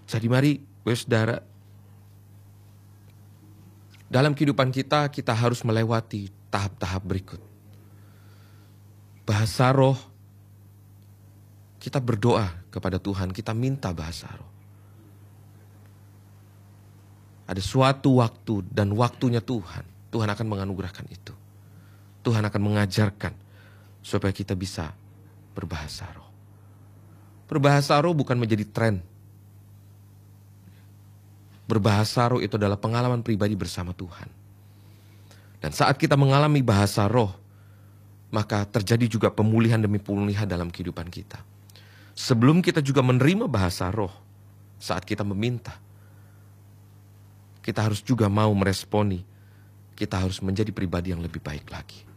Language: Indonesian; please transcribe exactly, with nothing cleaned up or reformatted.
Jadi mari, saudara, dalam kehidupan kita, kita harus melewati tahap-tahap berikut. Bahasa roh, kita berdoa kepada Tuhan, kita minta bahasa roh. Ada suatu waktu dan waktunya Tuhan, Tuhan akan menganugerahkan itu. Tuhan akan mengajarkan supaya kita bisa berbahasa roh. Berbahasa roh bukan menjadi tren. Berbahasa roh itu adalah pengalaman pribadi bersama Tuhan. Dan saat kita mengalami bahasa roh, maka terjadi juga pemulihan demi pemulihan dalam kehidupan kita. Sebelum kita juga menerima bahasa roh, saat kita meminta, kita harus juga mau meresponi, kita harus menjadi pribadi yang lebih baik lagi.